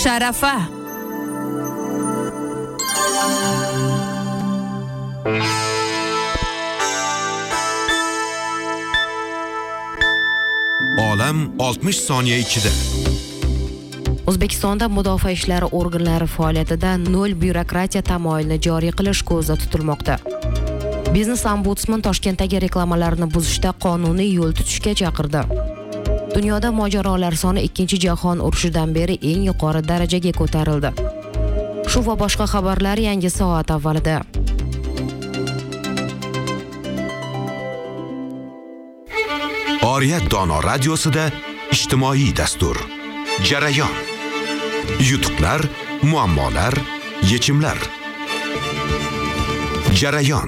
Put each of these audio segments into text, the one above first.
Sharafa. Olam 60 soniya ichida. O'zbekistonda mudofaa ishlari organlari faoliyatida nol byurokratiya tamoyilini joriy qilish ko'zda tutilmoqda. Biznes ombudsman Toshkentdagi reklamalarni buzishda qonuniy yo'l tutishga chaqirdi. Dunyoda mojarolar soni 2-jahon urushidan beri eng yuqori darajaga ko'tarildi. Shu va boshqa xabarlar yangi soat avvalida. Oriyat Dono radiosida ijtimoiy dastur. Jarayon. Yutuqlar, muammolar, yechimlar. Jarayon.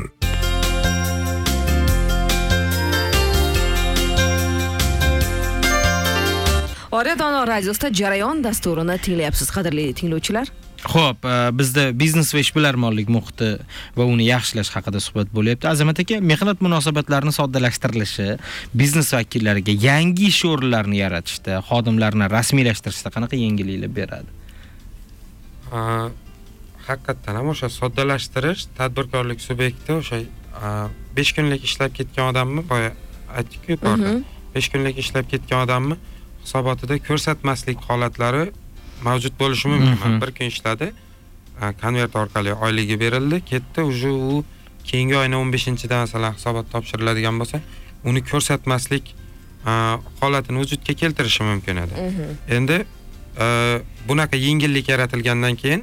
Oriyat Dono radiosida Jarayon dasturini tinglayapsiz, qadrli tinglovchilar. Xo'p, bizda biznes va ishbilarmonlik muhiti va uni yaxshilash haqida suhbat bo'lyapti. Azamat aka, mehnat munosabatlarini soddalashtirilishi, biznes vakillariga yangi ish o'rinlarini yaratishda, xodimlarni rasmiylashtirishda qanaqa yengilliklar beradi? Haqiqatan ham o'sha soddalashtirish, tadbirkorlik subyekti o'sha 5 kunlik ishlab ketgan odamni boya aytdik-ku yuqorida. 5 kunlik ishlab ketgan odamni hisobotida ko'rsatmaslik holatlari mavjud bo'lishi mumkin. Bir kun ishladi, konvert orqali oyligi berildi, ketdi, u keyingi oyning 15-da masalan hisobot topshiriladigan bo'lsa, uni ko'rsatmaslik holatini vujudga keltirishi mumkin edi. Endi bunaqa yengillik yaratilgandan keyin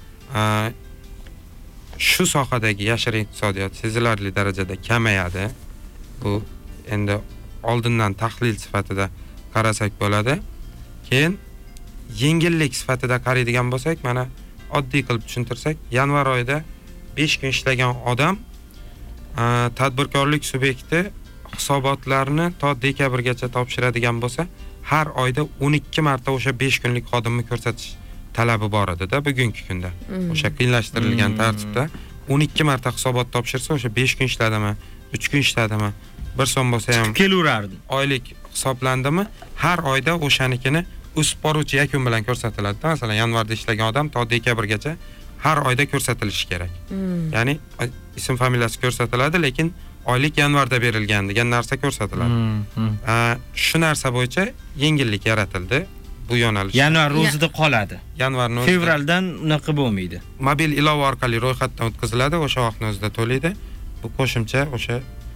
shu sohadagi yashirin iqtisodiyot sezilarli darajada kamayadi. Bu endi oldindan tahlil sifatida qarasak bo'ladi. Keyin yengillik sifatida qaraydigan bo'lsak, mana oddiy qilib tushuntirsak, yanvar oyida 5 kun ishlagan odam tadbirkorlik subyekti hisobotlarni to dekabrgacha topshiradigan bo'lsa, har oyda 12 marta o'sha 5 kunlik xodimni ko'rsatish talabi bor edi-da bugungi kunda. O'sha qiyinlashtirilgan tartibda 12 marta hisobot topshirsa, o'sha 5 kun ishladimi, 3 kun ishladimi, 1 so'm bo'lsa ham kelaverardi. Oylik hisoblandimi, har oyda o'shanikini o'sib boruvchi yakun bilan ko'rsatiladi. Masalan, yanvarda ishlagan odam to dekabrgacha har oyda ko'rsatilishi kerak. Ya'ni ism familiyasi ko'rsatiladi, lekin oylik yanvarda berilgan degan narsa ko'rsatiladi. Shu narsa bo'yicha yengillik yaratildi bu yo'nalish. Yanvar o'zida qoladi. Yanvarning fevraldan unaqa bo'lmaydi. Mobil ilova orqali ro'yxatdan o'tkaziladi, o'sha vaqtni o'zida to'laydi. Bu qo'shimcha o'sha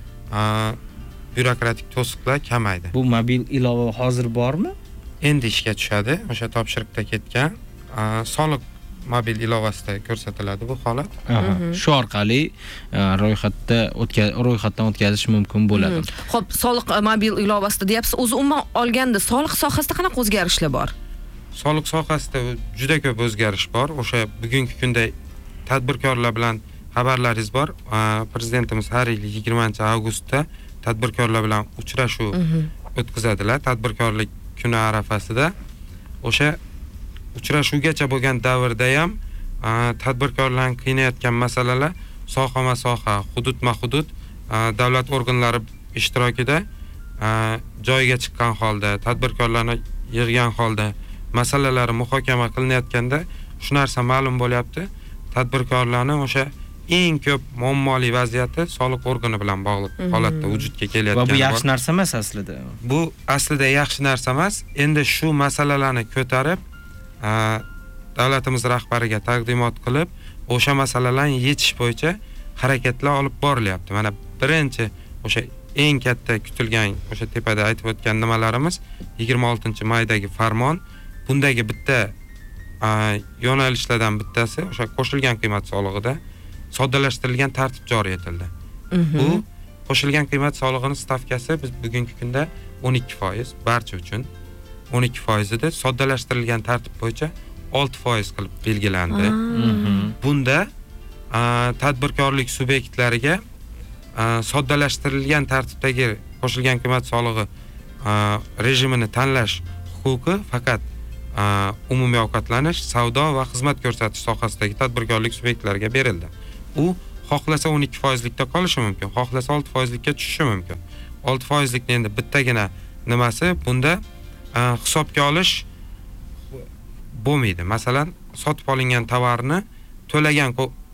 byurokratik to'siqlar kamaydi. Bu mobil ilova hozir bormi? Endi ishga tushadi. O'sha topshiriqda ketgan soliq mobil ilovasida ko'rsatiladi bu holat. Shu orqali ro'yxatdan o'tkazish mumkin bo'ladi. Xo'p, soliq mobil ilovasida deyapsiz. O'zi umuman olganda soliq sohasida qanaqa o'zgarishlar bor? Soliq sohasida juda ko'p o'zgarish bor. O'sha bugungi kunda tadbirkorlar bilan xabarlaringiz bor. Prezidentimiz har yil 20-avgustda tadbirkorlar bilan uchrashuv o'tkazadilar. Tadbirkorlik kuni arafasida o'sha uchrashuvgacha bo'lgan davrda ham tadbirkorlarni qiynayotgan masalalar soha-masoha, hudud-hudud davlat organlari ishtirokida joyiga chiqqan holda, tadbirkorlarni yig'gan holda masalalari muhokama qilinayotganda shu narsa ma'lum bo'lyapti. Tadbirkorlarning o'sha eng ko'p muammoli vaziyati soliq organi bilan bog'liq holatda vujudga kelayotgan. Va bu yaxshi narsa emas aslida. Bu aslida yaxshi narsa emas. Endi shu masalalarni ko'tarib davlatimiz rahbariga taqdimot qilib, o'sha masalalarni yechish bo'yicha harakatlar olib borilyapti. Mana birinchi o'sha eng katta kutilgan o'sha tepada aytib o'tgan nimalarimiz 26-maydagi farmon. Bundagi bitta yo'nalishlardan bittasi o'sha qo'shilgan qiymat solig'ida soddalashtirilgan tartib joriy etildi. Bu qo'shilgan qiymat solig'ining stavkasi biz bugungi kunda 12% barcha uchun 12% edi. Soddalashtirilgan tartib bo'yicha 6% qilib belgilandi. Bunda tadbirkorlik subyektlariga soddalashtirilgan tartibdagi qo'shilgan qiymat solig'i rejimini tanlash huquqi faqat umumiy ovqatlanish, savdo va xizmat ko'rsatish sohasidagi tadbirkorlik subyektlariga berildi. U xohlasa 12%likda qolishi mumkin, xohlasa 6%likka tushishi mumkin. 6%likni endi bittagina nimasi bunda hisobga olish bo'lmaydi. Masalan, sotib olingan tovarni to'lagan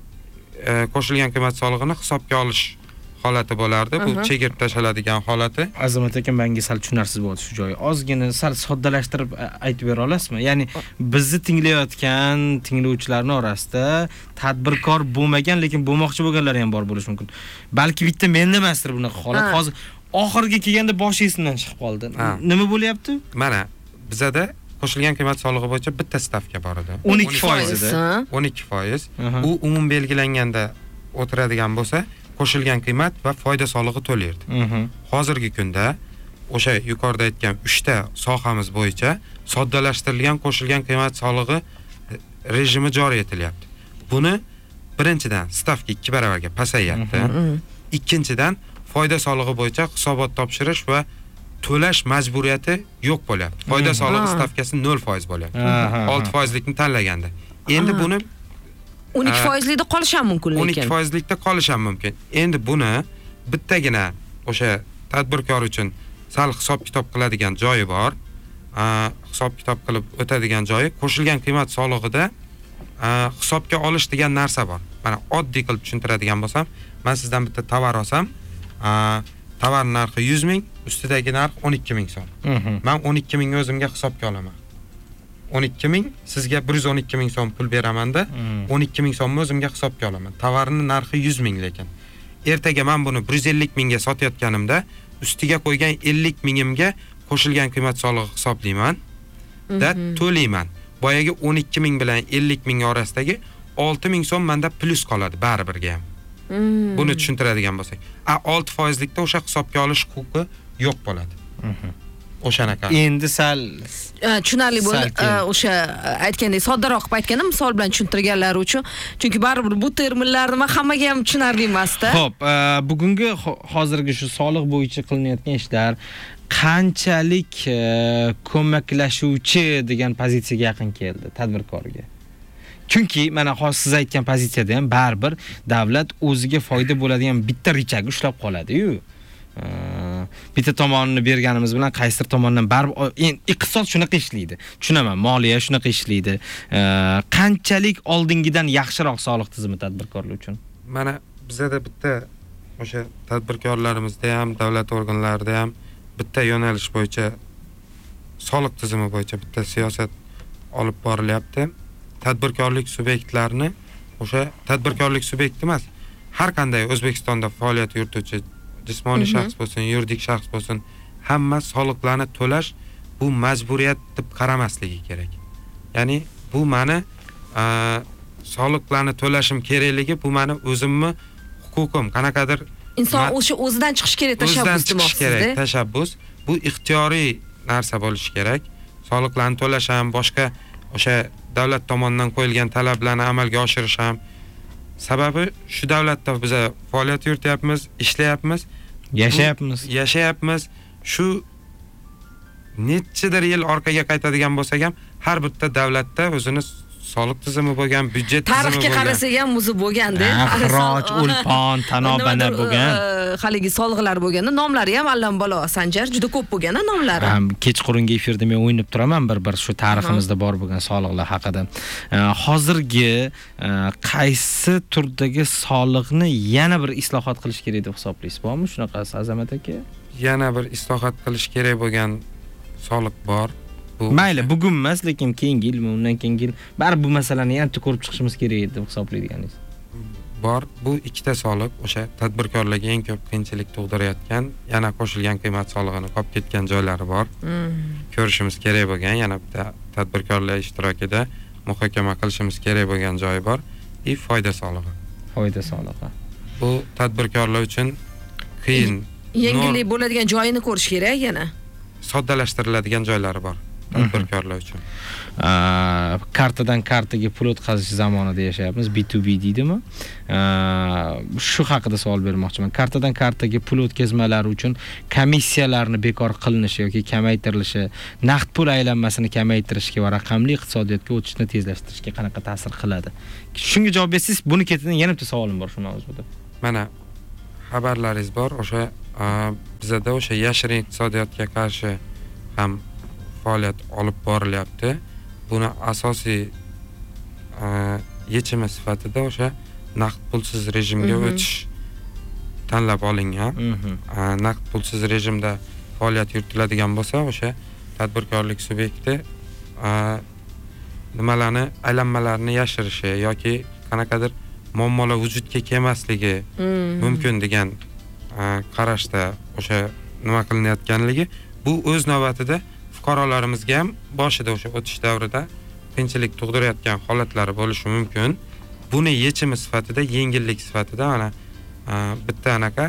qo'shilgan qiymat solig'ini hisobga olish holati bo'lardi. Bu chegirib tashaladigan holati. Azamat aka, menga sal tushunarsiz bo'ldi shu joyi. Ozgina sal soddalashtirib aytib bera olasizmi? Ya'ni bizni tinglayotgan tinglovchilarning orasida tadbirkor bo'lmagan, lekin bo'lmoqchi bo'lganlar ham bor bo'lishi mumkin. Balki bitta menda emasdir bunaqa holat. Hozir oxirgi kelganda bosh esimdan chiqib qoldi. Nima bo'lyapti? Mana bizada qo'shilgan qiymat solig'i bo'yicha bitta stavka bor edi. 12% edi. 12%. U umum belgilanganda o'tiradigan bo'lsa, qo'shilgan qiymat va foyda solig'i to'laydi. Hozirgi kunda o'sha yuqorida aytgan 3 ta sohamiz bo'yicha soddalashtirilgan qo'shilgan qiymat solig'i rejimi joriy etilyapti. Buni birinchidan stavka 2 baravarga pasayyapti. Ikkinchidan foyda solig'i bo'yicha hisobot topshirish va to'lash majburiyati yo'q bo'lyapti. Foyda solig'i stavkasi 0% bo'lyapti. 6% likni tanlaganda. Endi buni 12% likda qolish ham mumkin lekin. 12% likda qolish ham mumkin. Endi buni bittagina o'sha tadbirkor uchun sal hisob kitob qiladigan joyi bor. Hisob kitob qilib o'tadigan joyi qo'shilgan qiymat solig'ida hisobga olish degan narsa bor. Mana oddiy qilib tushuntiradigan bo'lsam, men sizdan bitta tovar olsam, tovar narxi 100 ming, ustidagi narx 12 ming so'm. Men 12 mingni o'zimga hisobga olaman. 12 ming, sizga 112 ming so'm pul beraman-da, 12 ming so'mni o'zimga hisobga olaman. Tovarning narxi 100 ming lekin. Ertaga men buni 150 mingga sotayotganimda, ustiga qo'ygan 50 mingimga qo'shilgan qiymat solig'i hisoblayman da to'layman. Boyaga 12 ming bilan 50 ming orasidagi 6 ming so'm menda plus qoladi baribirga ham. Buni tushuntiradigan bo'lsak, 6% likda o'sha hisobga olish huquqi yo'q bo'ladi. O'shanaqa. Endi sal tushunarli bo'ldi. O'sha aytgandek soddaroq qilib aytganda misol bilan tushuntirganlar uchun, chunki baribir bu terminlarni hammaga ham tushunarli emas-da. Xo'p, bugungi hozirgi shu soliq bo'yicha qilinayotgan ishlar qanchalik ko'maklashuvchi degan pozitsiyaga yaqin keldi tadbirkorga? Chunki mana hozir siz aytgan pozitsiyada ham baribir davlat o'ziga foyda bo'ladigan bitta richag ushlab qoladi-yu. Bitta tomonini berganimiz bilan qaysidir tomondan baribir iqtisod shunaqa ishlaydi. Tushunaman, moliya shunaqa ishlaydi. Qanchalik oldingidan yaxshiroq soliq tizimi tadbirkorlar uchun? Mana bizda bitta o'sha tadbirkorlarimizda ham, davlat organlarida ham bitta yo'nalish bo'yicha soliq tizimi bo'yicha bitta siyosat olib borilyapti. Tadbirkorlik subyektlarini o'sha tadbirkorlik subyekti emas, har qanday O'zbekistonda faoliyat yurituvchi jismoniy shaxs bo'lsin, yuridik shaxs bo'lsin, hamma soliqlarni to'lash bu majburiyat deb qaramasligi kerak. Ya'ni bu meni soliqlarni to'lashim kerakligi, bu meni o'zimni huquqim, qanaqadir inson o'sha o'zidan chiqish kerak, tashabbus demoqsizda. Tashabbus bu ixtiyoriy narsa bo'lishi kerak. Soliqlarni to'lash ham, boshqa o'sha davlat tomonidan qo'yilgan talablarni amalga oshirish ham. Sababi shu davlatda biz faoliyat yurityapmiz, ishlayapmiz, yashayapmiz. Shu nechadir yil orqaga qaytadigan bo'lsak ham, har bitta davlatda o'zini soliq tizimi bo'lgan, byudjet tizimi bo'lgan. Tarixga qarasak ham o'zi bo'lganda, xiroj, o'lpon, tanobana bo'lgan. Haligi soliqlar bo'lganda, nomlari ham allambalo Sanjar juda ko'p bo'lgan-a nomlari. Kechqurungi efirda men o'ynab turaman bir shu tariximizda bor bo'lgan soliqlar haqida. Hozirgi qaysi turdagi soliqni yana bir islohot qilish kerak deb hisoblaysiz? Bormi shunaqasi Azamat aka? Yana bir islohot qilish kerak bo'lgan soliq bor. Mayli, bugun emas, lekin keyingi yil, undan keyingi yil baribir bu masalani yana ko'rib chiqishimiz kerak deb hisoblaydiganingiz. Bor. Bu ikkita soliq o'sha tadbirkorlarga eng ko'p qiyinchilik tug'dirayotgan, yana qo'shilgan qiymat solig'ini qolib ketgan joylari bor. Ko'rishimiz kerak bo'lgan, yana bitta tadbirkorlar ishtirokida muhokama qilishimiz kerak bo'lgan joyi bor. Foyda solig'i. Foyda solig'i. Bu tadbirkorlar uchun qiyin. Yengillik bo'ladigan joyini ko'rish kerak yana. Soddalashtiriladigan joylari bor tadbirkorlar uchun. Kartadan kartaga pul o'tkazish zamonida yashayapmiz, B2B deydimi? Shu haqida savol bermoqchiman. Kartadan kartaga pul o'tkazmalari uchun komissiyalarni bekor qilinishi yoki kamaytirilishi, naqd pul aylanmasini kamaytirishga va raqamli iqtisodiyotga o'tishni tezlashtirishga qanaqa ta'sir qiladi? Shunga javob bersangiz, buni ketidan yana bitta savolim bor shu mavzuda. Mana xabarlaringiz bor, o'sha bizda o'sha yashirin iqtisodiyotga qarshi ham faoliyat olib borilyapti. buni asosiy yechimi sifatida o'sha naqd pulsiz rejimga o'tish tanlab olingan. Naqd pulsiz rejimda faoliyat yuritiladigan bo'lsa, o'sha tadbirkorlik subyekti nimalarni, aylanmalarni yashirishi yoki qanaqadir muammolar vujudga kelmasligi mumkin degan qarashda o'sha nima qilinayotganligi, bu o'z navbatida fuqarolarimizga ham boshida o'sha o'tish davrida qiyinchilik tug'dirayotgan holatlari bo'lishi mumkin. Buni yechimi sifatida, yengillik sifatida mana bitta anaqa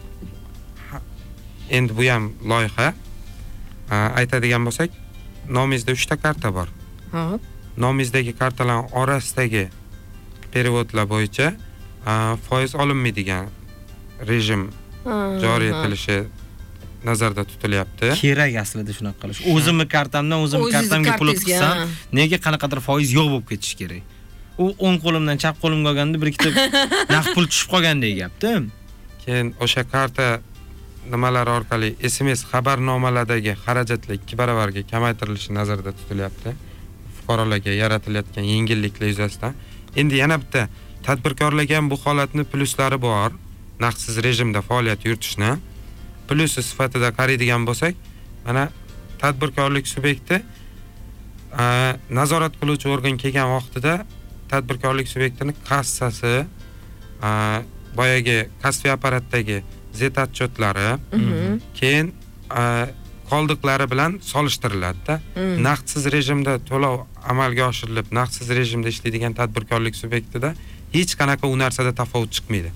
endi bu ham loyiha aytadigan bo'lsak, nomingizda 3 ta karta bor. Nomingizdagi kartalar orasidagi periodlar bo'yicha foiz olinmaydigan rejim joriy etilishi nazarda tutilyapti. Kerak aslida shunaqa qilish. O'zimni kartamdan o'zimni kartamga pul o'tkazsam, nega qanaqadir foiz yo'q bo'lib ketishi kerak? U o'ng qo'limdan chap qo'limga olganda bir ikkita naqd pul tushib qolgandek gapda. Keyin o'sha karta nimalar orqali SMS xabarnomalardagi xarajatlar 2 baravarga kamaytirilishi nazarda tutilyapti. Fuqarolarga yaratilayotgan yengilliklar yuzasidan. Endi yana bitta tadbirkorlarga ham bu holatni pluslari bor. Naqdsiz rejimda faoliyat yuritishni plusi sifatida qaraydigan bo'lsak, mana tadbirkorlik subyekti nazorat qiluvchi organ kelgan vaqtida tadbirkorlik subyektining kassasi, boyagi kasbiy apparatdagi Z otchotlari, keyin qoldiqlari bilan solishtiriladi-da. Naqdsiz rejimda to'lov amalga oshirilib, naqdsiz rejimda ishlaydigan tadbirkorlik subyektida hech qanaqa u narsada tafovut chiqmaydi.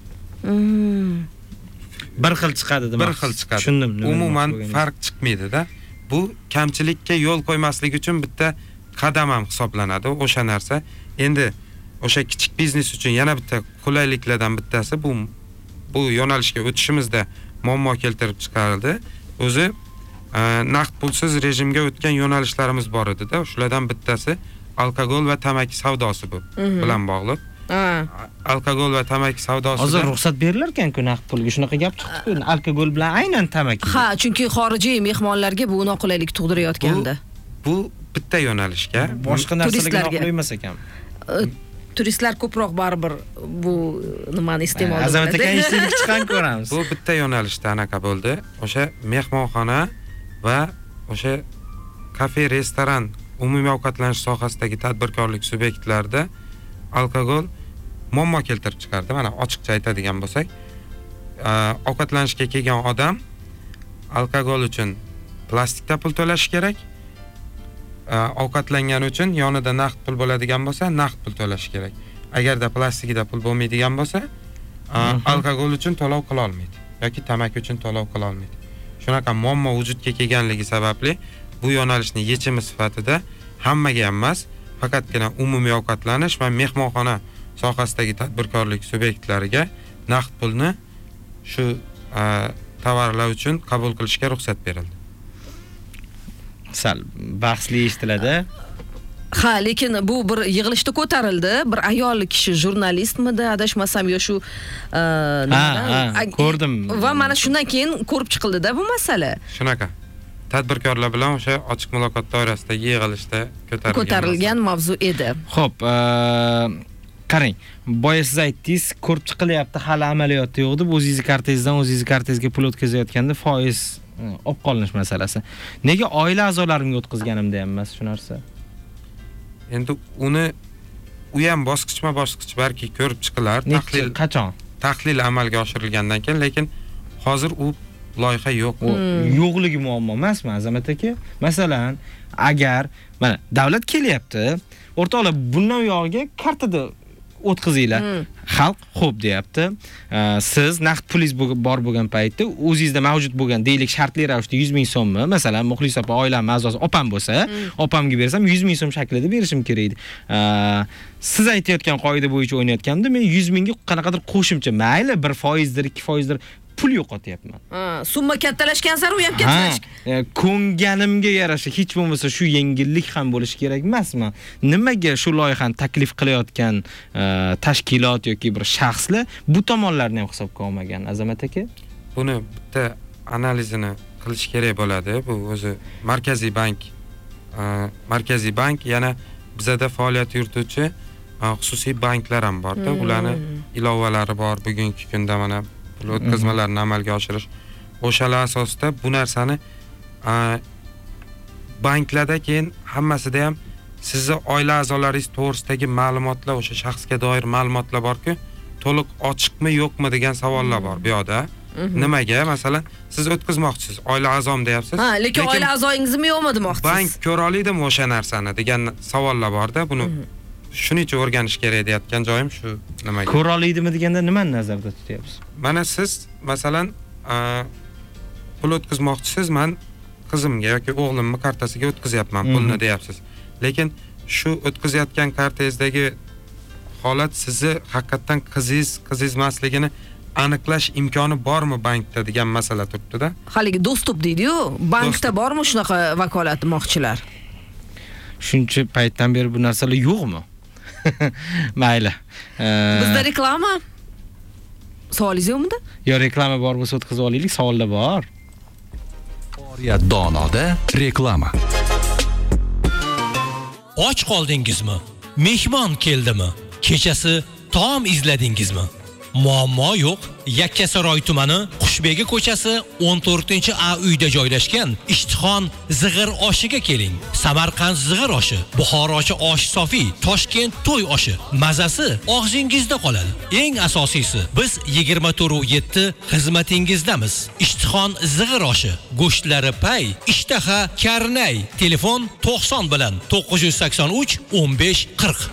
Bir xil chiqadi demak. Bir xil chiqadi. Tushundim. Umuman farq chiqmaydi-da. Bu kamchilikka yo'l qo'ymaslik uchun bitta qadam ham hisoblanadi o'sha narsa. Endi o'sha kichik biznes uchun yana bitta qulayliklardan bittasi bu yo'nalishga o'tishimizda muammo keltirib chiqardi. O'zi naqd pulsiz rejimga o'tgan yo'nalishlarimiz bor edi-da. Shulardan bittasi alkogol va tamaki savdosi bilan bog'liq. Alkogol va tamaki savdosi. Hozir ruxsat berilar ekan-ku naqd pulga. Shunaqa gap chiqdi-ku. Alkogol bilan aynan tamaki. Ha, chunki xorijiy mehmonlarga bu noqulaylik tug'dirayotgandi. Bu bitta yo'nalishga, boshqa narsalarga noqulay emas ekan. Turistlar ko'proq baribir bu nimani iste'mol qiladi. Azamat aka ishchilik chiqqan ko'ramiz. Bu bitta yo'nalishda anaqa bo'ldi. O'sha mehmonxona va o'sha kafe, restoran, umumiy ovqatlanish sohasidagi tadbirkorlik subyektlarida alkogol muammo keltirib chiqardi. Mana ochiqcha aytadigan bo'lsak, ovqatlanishga kelgan odam alkogol uchun plastikda pul to'lashi kerak. Ovqatlangani uchun yonida naqd pul bo'ladigan bo'lsa, naqd pul to'lashi kerak. Agarda plastikida pul bo'lmaydigan bo'lsa, alkogol uchun to'lov qila olmaydi yoki tamaki uchun to'lov qila olmaydi. Shunaqa muammo vujudga kelganligi sababli bu yo'nalishni yechimi sifatida hammaga emas, faqatgina umumiy ovqatlanish va mehmonxona sohasidagi tadbirkorlik subyektlariga naqd pulni shu tovarlar uchun qabul qilishga ruxsat berildi. Sal bahsli eshitiladi. Ha, lekin bu bir yig'ilishda ko'tarildi. Bir ayol kishi jurnalistmidi, adashmasam yo shu ko'rdim. Va mana shundan keyin ko'rib chiqildi-da bu masala. Shunaqa. Tadbirkorlar bilan o'sha ochiq muloqot doirasida yig'ilishda ko'tarilgan mavzu edi. Xo'p, qarang, boya siz aytdingiz, ko'rib chiqilyapti, hali amaliyotda yo'q deb o'zingizning kartangizdan o'zingizning kartangizga pul o'tkazayotganda foiz olib qolinish masalasi. Nega oila a'zolarimga o'tkazganimda ham emas shu narsa? Endi uni u ham bosqichma-bosqich balki ko'rib chiqilar, qachon? Tahlil amalga oshirilgandan keyin, lekin hozir u loyiha yo'q. Yo'qligi muammo emasmi, Azamat aka? Masalan, agar mana davlat kelyapti, o'rtoqlar, bundan uyog'iga kartada o'tkazinglar. Xalq xo'p deyapti. Siz naqd pulingiz bor bo'lgan paytda o'zingizda mavjud bo'lgan deylik shartli ravishda 100 ming so'mmi, masalan, Muxlis opa oilamning a'zosi opam bo'lsa, opamga bersam 100 ming so'm shaklida berishim kerak edi. Siz aytayotgan qoida bo'yicha o'ynayotganimda men 100 mingga qanaqadir qo'shimcha, mayli 1%dir, 2%dir pul yo'qotyapman. Summa kattalashgan sari u ham kattalashgan. Ko'nganimga yarasha hech bo'lmasa shu yengillik ham bo'lishi kerak emasmi? Nimaga shu loyihani taklif qilayotgan tashkilot yoki bir shaxslar bu tomonlarni ham hisobga olmagan, Azamat aka? Buni bitta analizini qilish kerak bo'ladi. Bu o'zi Markaziy bank Markaziy bank, yana bizada faoliyat yurituvchi xususiy banklar ham bor-da. Ularning ilovalari bor. Bugungi kunda mana pul o'tkazmalarini amalga oshirish. O'shalar asosida bu narsani banklarda keyin hammasida ham sizni oila a'zolaringiz to'g'risidagi ma'lumotlar, o'sha shaxsga doir ma'lumotlar bor-ku, to'liq ochiqmi yo'qmi degan savollar bor bu yoqda. Nimaga? Masalan, siz o'tkazmoqchisiz, oila a'zom deyapsiz. Lekin oila a'zoyingizmi yo'qmi demoqchisiz? Bank ko'ra oladimi o'sha narsani degan savollar bor-da. Buni shuning uchun o'rganish kerak deyotgan joyim shu. Nimaga? Ko'ra oladimi deganda nimani nazarda tutyapsiz? Mana siz masalan pul o'tkazmoqchisiz, men qizimga yoki o'g'limni kartasiga o'tkazyapman pulni deyapsiz. Lekin shu o'tkazayotgan kartangizdagi holat sizni haqiqatan qizingiz emasligini aniqlash imkoni bormi bankda degan masala turibdi-da. Haligi dostуп deydi-yu, bankda bormi shunaqa vakolat demoqchilar? Shuncha paytdan beri bu narsalar yo'qmi? Mayli. Bizda reklama savolingiz yo'qmi? Yo, reklama bor bo'lsa o'tkazib olaylik, savollar bor. Oriyat donoda reklama. Och qoldingizmi? Mehmon keldimi? Kechasi taom izladingizmi? Muammo yo'q. Yakkasaroy tumani Qushbegi ko'chasi 14-A uyda joylashgan Ishtixon zig'ir oshiga keling. Samarqand zig'ir oshi, Buxorochi osh sofi, Toshkent to'y oshi. Mazasi og'zingizda qoladi. Eng asosiysi, biz 24/7 xizmatingizdamiz. Ishtixon zig'ir oshi, go'shtlari pay, ishtaha karnay. Telefon 90 bilan 983 15 40.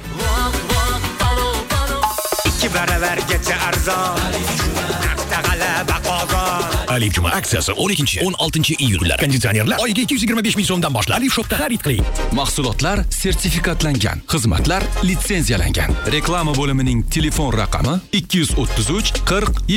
2 baravargacha arzon. Narxda g'alaba qozon. Alif Juma aksiyasi 12-16 iyullar. Konditsionerlar oyiga 225 ming so'mdan boshlab Alif Shopda xarid qiling. Mahsulotlar sertifikatlangan, xizmatlar litsenziyalangan. Reklama bo'limining telefon raqami 233 40